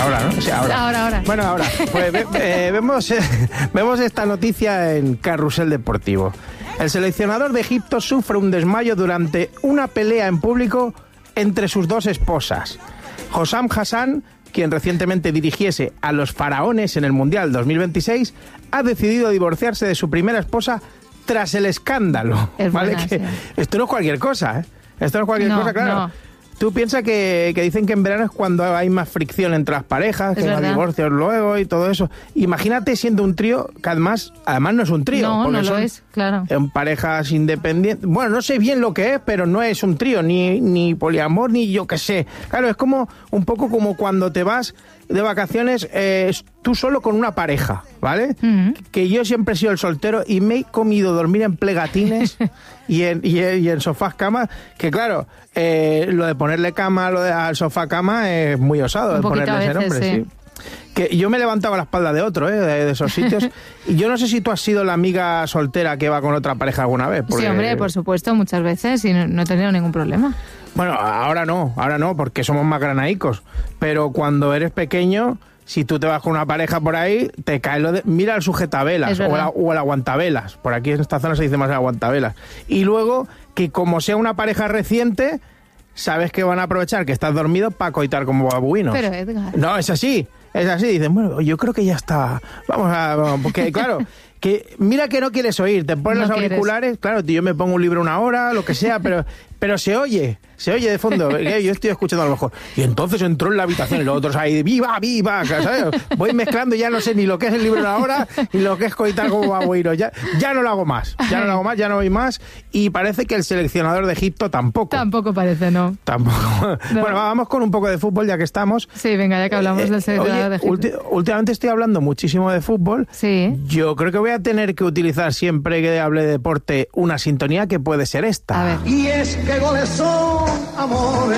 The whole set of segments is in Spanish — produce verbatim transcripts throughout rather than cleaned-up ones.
ahora, ¿no? Sí, ahora. Ahora, ahora. Bueno, ahora. Pues ve, eh, vemos, eh, vemos esta noticia en Carrusel Deportivo. El seleccionador de Egipto sufre un desmayo durante una pelea en público entre sus dos esposas. Hossam Hassan, quien recientemente dirigiese a los faraones en el Mundial dos mil veintiséis, ha decidido divorciarse de su primera esposa tras el escándalo. Es ¿Vale? buena, Que sí. Esto no es cualquier cosa, ¿eh? Esto no es cualquier No, cosa, claro. no. Tú piensas que, que dicen que en verano es cuando hay más fricción entre las parejas, que Es hay verdad. divorcios luego y todo eso. Imagínate siendo un trío, que además, además no es un trío. No, porque no lo son es, claro. En parejas independientes. Bueno, no sé bien lo que es, pero no es un trío, ni, ni poliamor, ni yo qué sé. Claro, es como un poco como cuando te vas de vacaciones eh, tú solo con una pareja, ¿vale? Mm. Que yo siempre he sido el soltero y me he comido dormir en plegatines y, en, y, en, y en sofás cama, que claro, eh, lo de ponerle cama lo de, al sofá cama es muy osado, Un de poquito ponerle a ese veces, nombre, sí. sí. Que yo me levantaba la espalda de otro, ¿eh? de, de esos sitios. Y yo no sé si tú has sido la amiga soltera que va con otra pareja alguna vez. Porque... Sí, hombre, por supuesto, muchas veces y no, no he tenido ningún problema. Bueno, ahora no, ahora no, porque somos más granaicos. Pero cuando eres pequeño, si tú te vas con una pareja por ahí, te cae lo de... Mira el sujetavelas o, la, o el aguantavelas. Por aquí en esta zona se dice más el aguantavelas. Y luego, que como sea una pareja reciente, sabes que van a aprovechar que estás dormido para coitar como babuinos. Pero, Edgar... No, es así. Es así, dicen, bueno, yo creo que ya está. Vamos a... Vamos, porque, claro, que mira que no quieres oír, te pones No los auriculares, quieres. claro, yo me pongo un libro una hora, lo que sea, pero pero se oye, se oye de fondo. Yo estoy escuchando a lo mejor. Y entonces entró en la habitación y los otros ahí, viva, viva, ¿sabes? Voy mezclando y ya no sé ni lo que es el libro una hora y lo que es coitar como babuino. Ya, ya no lo hago más, ya no lo hago más, ya no voy más. Y parece que el seleccionador de Egipto tampoco. Tampoco parece, no. Tampoco. No. Bueno, vamos con un poco de fútbol ya que estamos. Sí, venga, ya que hablamos Eh, del seleccionador oye, de Egipto. ulti- últimamente estoy hablando muchísimo de fútbol. Sí. Yo creo que voy a tener que utilizar siempre que hable de deporte una sintonía que puede ser esta. A ver. Y es que goles son amores,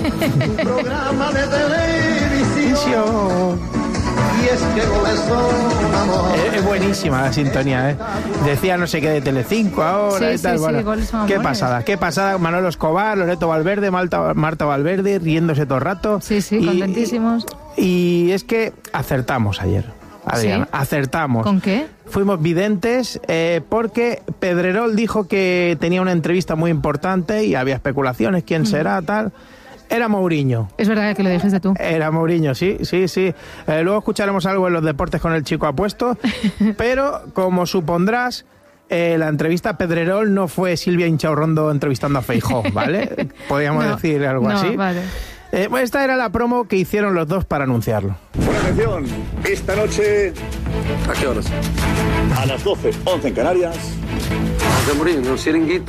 un programa de televisión. Y es que goles son amores. Es, es buenísima la sintonía, ¿eh? Decía no sé qué de Telecinco ahora Sí, y tal. sí, bueno, sí, goles son qué amores. pasada, qué pasada. Manolo Escobar, Loreto Valverde, Malta, Marta Valverde, riéndose todo el rato. Sí, sí, Y- contentísimos. Y es que acertamos ayer, Adriana, ¿Sí? acertamos. ¿Con qué? Fuimos videntes eh, porque Pedrerol dijo que tenía una entrevista muy importante y había especulaciones, quién Mm. será, tal. Era Mourinho. Es verdad que lo dijiste tú. Era Mourinho, sí, sí, sí. Eh, luego escucharemos algo en los deportes con el chico apuesto, pero como supondrás, eh, la entrevista a Pedrerol no fue Silvia Inchaurrondo entrevistando a Feijóo, ¿vale? Podríamos No, decir algo no, así. vale. Eh, bueno, esta era la promo que hicieron los dos para anunciarlo. Buena atención, esta noche... ¿A qué horas? A las doce, once en Canarias. José Mourinho, no chiringuito.